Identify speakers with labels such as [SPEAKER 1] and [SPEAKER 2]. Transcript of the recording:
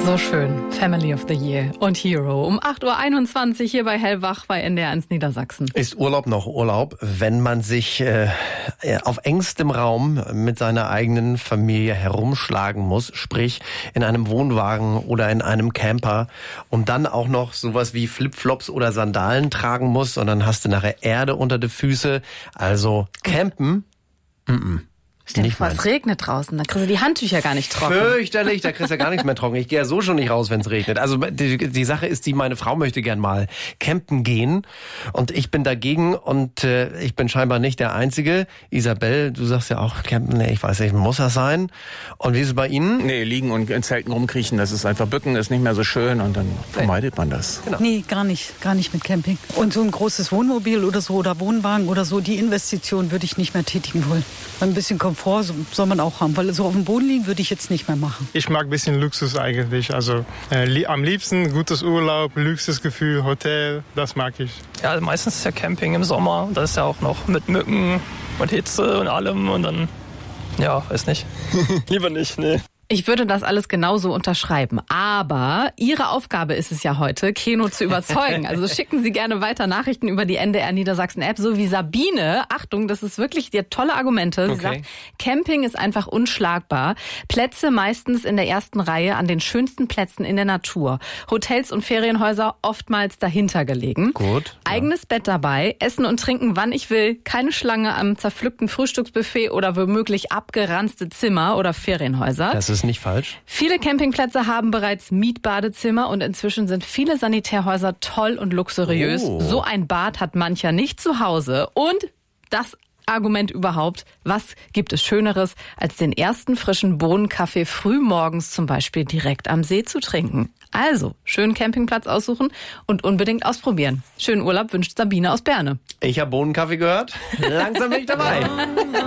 [SPEAKER 1] So schön. Family of the Year und Hero. Um 8.21 Uhr hier bei Hellwach bei NDR1 Niedersachsen.
[SPEAKER 2] Ist Urlaub noch Urlaub, wenn man sich auf engstem Raum mit seiner eigenen Familie herumschlagen muss, sprich in einem Wohnwagen oder in einem Camper und dann auch noch sowas wie Flipflops oder Sandalen tragen muss und dann hast du nachher Erde unter die Füße. Also campen,
[SPEAKER 1] Stell dir vor, es regnet draußen, da kriegst du die Handtücher gar nicht trocken.
[SPEAKER 2] Fürchterlich, da kriegst du ja gar nichts mehr trocken. Ich gehe ja so schon nicht raus, wenn es regnet. Also die Sache ist die, meine Frau möchte gern mal campen gehen und ich bin dagegen und ich bin scheinbar nicht der Einzige. Isabel, du sagst ja auch campen, nee, ich weiß nicht, muss das sein? Und wie ist es bei Ihnen?
[SPEAKER 3] Nee, liegen und in Zelten rumkriechen, das ist einfach Bücken, ist nicht mehr so schön und dann vermeidet man das.
[SPEAKER 4] Genau. Nee, gar nicht mit Camping. Und so ein großes Wohnmobil oder so oder Wohnwagen oder so, die Investition würde ich nicht mehr tätigen wollen. Ein bisschen Komfort soll man auch haben, weil so auf dem Boden liegen würde ich jetzt nicht mehr machen.
[SPEAKER 5] Ich mag ein bisschen Luxus eigentlich, also am liebsten gutes Urlaub, Luxusgefühl, Hotel, das mag ich.
[SPEAKER 6] Ja, meistens ist ja Camping im Sommer, da ist ja auch noch mit Mücken und Hitze und allem und dann, ja, weiß nicht. Lieber nicht, nee.
[SPEAKER 1] Ich würde das alles genauso unterschreiben. Aber Ihre Aufgabe ist es ja heute, Keno zu überzeugen. Also schicken Sie gerne weiter Nachrichten über die NDR Niedersachsen App, so wie Sabine. Achtung, das ist wirklich die tolle Argumente. Sie sagt, Camping ist einfach unschlagbar. Plätze meistens in der ersten Reihe an den schönsten Plätzen in der Natur. Hotels und Ferienhäuser oftmals dahinter gelegen.
[SPEAKER 2] Gut.
[SPEAKER 1] Eigenes Bett dabei, essen und trinken, wann ich will. Keine Schlange am zerpflückten Frühstücksbuffet oder womöglich abgeranzte Zimmer oder Ferienhäuser.
[SPEAKER 2] Das ist nicht falsch.
[SPEAKER 1] Viele Campingplätze haben bereits Mietbadezimmer und inzwischen sind viele Sanitärhäuser toll und luxuriös.
[SPEAKER 2] Oh.
[SPEAKER 1] So ein Bad hat mancher nicht zu Hause. Und das Argument überhaupt, was gibt es Schöneres, als den ersten frischen Bohnenkaffee frühmorgens zum Beispiel direkt am See zu trinken? Also, schönen Campingplatz aussuchen und unbedingt ausprobieren. Schönen Urlaub wünscht Sabine aus Berne.
[SPEAKER 2] Ich habe Bohnenkaffee gehört. Langsam bin ich dabei.